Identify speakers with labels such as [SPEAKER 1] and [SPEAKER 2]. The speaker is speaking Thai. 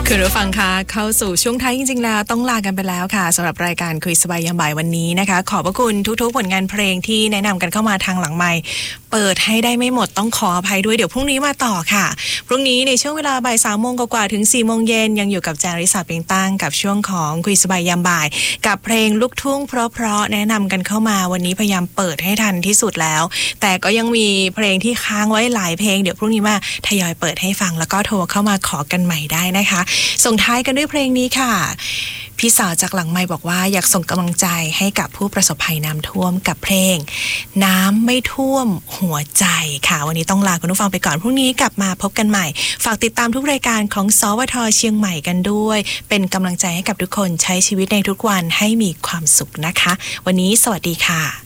[SPEAKER 1] คุณผู้ฟังคะเข้าสู่ช่วงท้ายจริงๆแล้วต้องลากันไปแล้วค่ะสำหรับรายการคุยสบายยามบ่ายวันนี้นะคะขอบพระคุณทุกๆผลงานเพลงที่แนะนำกันเข้ามาทางหลังไมค์เปิดให้ได้ไม่หมดต้องขออภัยด้วยเดี๋ยวพรุ่งนี้มาต่อค่ะพรุ่งนี้ในช่วงเวลาบ่าย3 โมงกว่าถึง4 โมงเย็นยังอยู่กับแจริสาเปียงตั้งกับช่วงของคุยสบายยามบ่ายกับเพลงลูกทุ่งเพราะๆแนะนำกันเข้ามาวันนี้พยายามเปิดให้ทันที่สุดแล้วแต่ก็ยังมีเพลงที่ค้างไว้หลายเพลงเดี๋ยวพรุ่งนี้มาทยอยเปิดให้ฟังแล้วก็โทรเข้ามาขอกันใหม่ได้นะคะส่งท้ายกันด้วยเพลงนี้ค่ะพี่สาวจากหลังไมค์บอกว่าอยากส่งกำลังใจให้กับผู้ประสบภัยน้ำท่วมกับเพลงน้ำไม่ท่วมหัวใจค่ะวันนี้ต้องลาคุณผู้ฟังไปก่อนพรุ่งนี้กลับมาพบกันใหม่ฝากติดตามทุกรายการของสวท.เชียงใหม่กันด้วยเป็นกำลังใจให้กับทุกคนใช้ชีวิตในทุกวันให้มีความสุขนะคะวันนี้สวัสดีค่ะ